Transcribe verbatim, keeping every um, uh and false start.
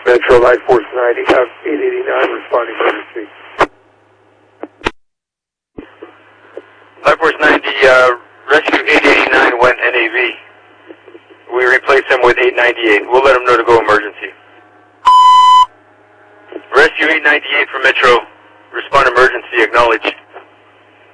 Metro Life Force ninety, uh, eight eighty-nine, responding emergency. Life Force ninety, uh, Rescue eight eighty-nine went N A V. We replaced him with eight ninety-eight. We'll let him know to go emergency. Rescue eight ninety-eight from Metro, respond emergency, acknowledge.